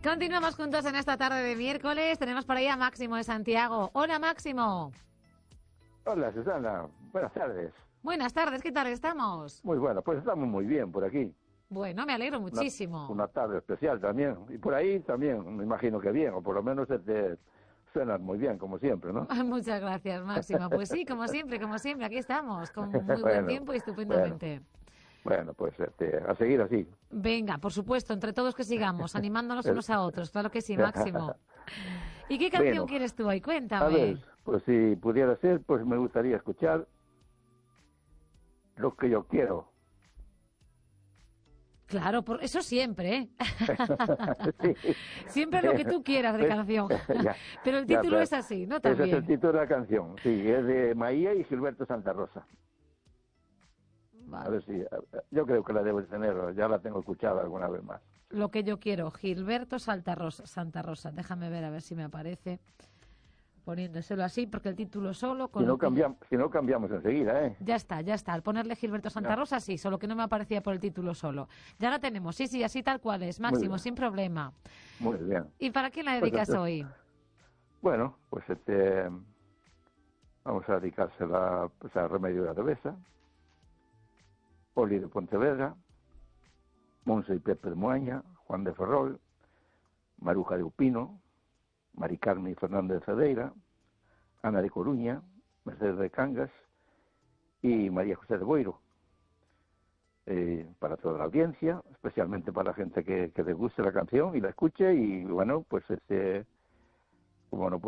Continuamos juntos en esta tarde de miércoles. Tenemos por ahí a Máximo de Santiago. Hola, Máximo. Hola, Susana. Buenas tardes. Buenas tardes, ¿qué tal estamos? Muy bueno, pues estamos muy bien por aquí. Bueno, me alegro muchísimo. Una tarde especial también. Y por ahí también, me imagino que bien, o por lo menos te suenan muy bien, como siempre, ¿no? Muchas gracias, Máximo. Pues sí, como siempre, aquí estamos, con muy buen tiempo y estupendamente. Bueno, pues a seguir así. Venga, por supuesto, entre todos que sigamos, animándonos unos a otros, claro que sí, Máximo. ¿Y qué canción Bueno, quieres tú hoy? Cuéntame. a ver, pues si pudiera ser, pues me gustaría escuchar Lo que yo quiero. Claro, por eso siempre, ¿eh? Sí. Siempre lo que tú quieras de canción. Ya, Pero el título es así, ¿no? ese es el También. título de la canción, sí, es de Maía y Gilberto Santa Rosa. Vale. A ver si, yo creo que la debo tener, ya la tengo escuchada alguna vez más. Lo que yo quiero, Gilberto Santa Rosa. Déjame ver a ver si me aparece poniéndoselo así, porque el título solo... Si no cambiamos enseguida, ¿eh? Ya está. Al ponerle Gilberto Santa Rosa, sí, solo que no me aparecía por el título solo. Ya la tenemos, sí, así tal cual es, Máximo, sin problema. Muy bien. ¿Y para quién la dedicas hoy? Bueno, pues vamos a dedicársela pues, a Remedio de Arabesa, Oli de Pontevedra, Monse y Pepe de Moaña, Juan de Ferrol, Maruja de Upino, Mari Carmen y Fernández de Cedeira, Ana de Coruña, Mercedes de Cangas y María José de Boiro. Para toda la audiencia, especialmente para la gente que le guste la canción y la escuche, y bueno, pues como no